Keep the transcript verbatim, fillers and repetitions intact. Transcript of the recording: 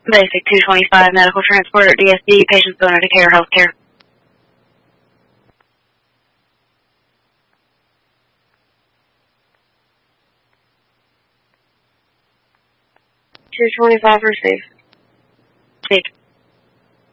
Basic two twenty-five medical transport, D S D, patients going to care healthcare. two twenty-five receive. Speak.